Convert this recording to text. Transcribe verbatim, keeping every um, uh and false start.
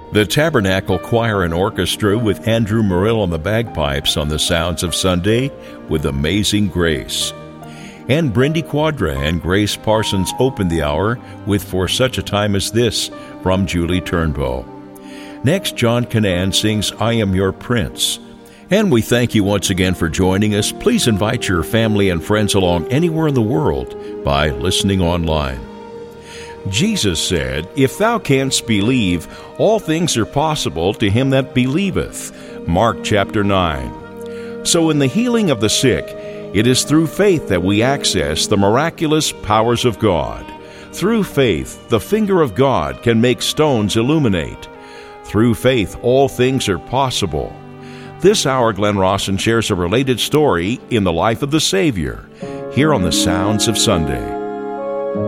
The Tabernacle Choir and Orchestra with Andrew Murrill on the bagpipes on the Sounds of Sunday with Amazing Grace. And Brindy Quadra and Grace Parsons opened the hour with For Such a Time as This from Julie Turnbow. Next, John Canaan sings I Am Your Prince. And we thank you once again for joining us. Please invite your family and friends along anywhere in the world by listening online. Jesus said, If thou canst believe, all things are possible to him that believeth. Mark chapter nine. So in the healing of the sick, it is through faith that we access the miraculous powers of God. Through faith, the finger of God can make stones illuminate. Through faith, all things are possible. This hour, Glenn Rawson shares a related story in the life of the Savior, here on the Sounds of Sunday.